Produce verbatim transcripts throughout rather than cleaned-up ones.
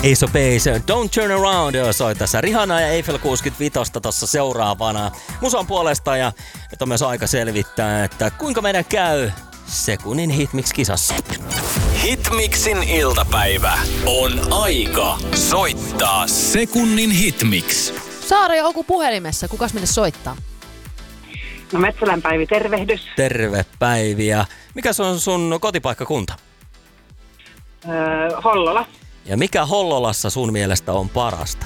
Ace of Base, Don't Turn Around soi tässä. Rihanna ja Eiffel kuusikymmentäviisi tossa seuraavana musan puolesta. Ja nyt on myös aika selvittää, että kuinka meidän käy sekunnin Hitmix-kisassa. Hitmixin iltapäivä on aika soittaa sekunnin Hitmix. Saara ja Oku puhelimessa. Kukas minne soittaa? No Metsälän Päivi, tervehdys. Terve Päivi. Ja mikä se on sun kotipaikkakunta? Öö, Hollola. Ja mikä Hollolassa sun mielestä on parasta?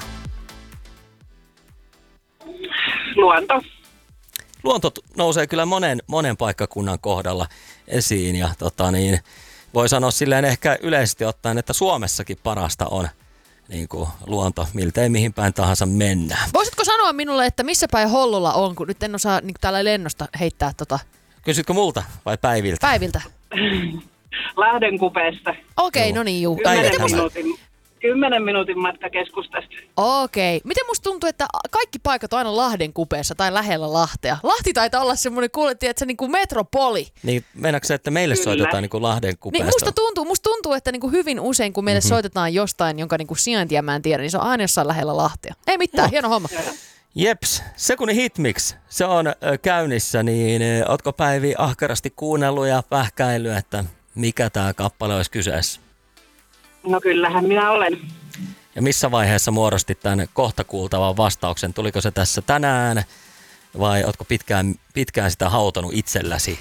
Luonto. Luonto nousee kyllä monen, monen paikkakunnan kohdalla esiin ja tota niin, voi sanoa silleen ehkä yleisesti ottaen, että Suomessakin parasta on niin kuin luonto, miltei mihin päin tahansa mennään. Voisitko sanoa minulle, että missä päin Hollola on, kun nyt en osaa niin täällä lennosta heittää tota... Kysytkö multa vai Päiviltä? Päiviltä. Lahden kupeessa. Okei, okay, no niin juu. Kymmenen minuutin, kymmenen minuutin matka keskustasta. Okei. Okay. Miten musta tuntuu, että kaikki paikat on aina Lahden kupeessa tai lähellä Lahtea? Lahti taitaa olla semmoinen, kuulettiin, että se niin kuin metropoli. Niin, meinaatko se, että meille Kyllä. soitetaan niin kuin Lahden kupeesta? Niin musta tuntuu, musta tuntuu, että niin kuin hyvin usein, kun meille mm-hmm. soitetaan jostain, jonka niin kuin sijaintia mä en tiedä, niin se on aina jossain lähellä Lahtea. Ei mitään, no. Hieno homma. Jeps, sekunnin Hitmix, se on ö, käynnissä, niin ö, ootko Päivi ahkerasti kuunnellut ja pähkäillyt, että mikä tää kappale olisi kyseessä? No kyllähän minä olen. Ja missä vaiheessa muodostit tämän kohta kuultavan vastauksen? Tuliko se tässä tänään vai ootko pitkään, pitkään sitä hautonut itselläsi?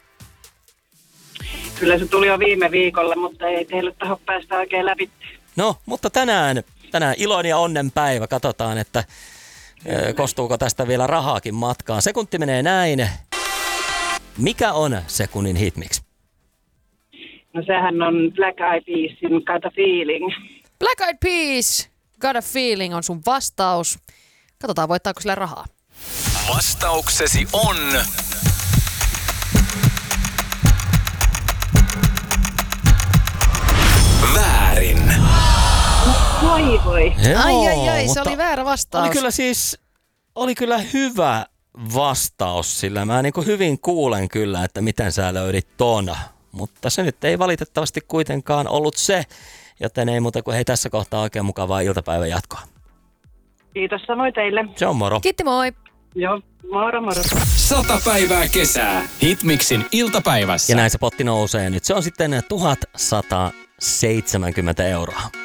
Kyllä se tuli jo viime viikolla, mutta ei teille taho päästä oikein läpi. No, mutta tänään, tänään iloinen ja onnen päivä. Katsotaan, että ö, kostuuko tästä vielä rahaakin matkaan. Sekunti menee näin. Mikä on sekunnin Hitmix? No sehän on Black Eyed Peasin Got a Feeling. Black Eyed Peas, Got a Feeling on sun vastaus. Katsotaan, voittaako sillä rahaa. Vastauksesi on... väärin. Voi voi. Joo, ai ai ai, se mutta oli väärä vastaus. Oli kyllä siis, oli kyllä hyvä vastaus, sillä mä niin kuin hyvin kuulen kyllä, että miten sä löydit ton. Mutta se nyt ei valitettavasti kuitenkaan ollut se, joten ei muuta kuin hei tässä kohtaa oikein mukavaa iltapäivän jatkoa. Kiitos samoin teille. Se on moro. Kiitti, moi. Joo, moro moro. Sata päivää kesää. Hitmixin iltapäivässä. Ja näin se potti nousee nyt. Se on sitten tuhat sata seitsemänkymmentä euroa.